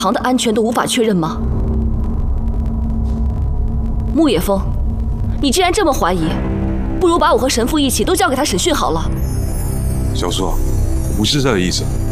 堂的安全都无法确认吗？穆野风，你既然这么怀疑，不如把我和神父一起都交给他审讯好了。 小苏，我不是这个意思。